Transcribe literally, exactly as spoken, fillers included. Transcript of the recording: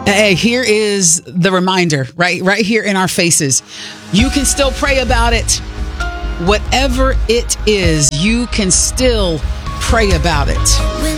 Hey, here is the reminder, right? Right here in our faces. You can still pray about it. Whatever it is, you can still pray about it.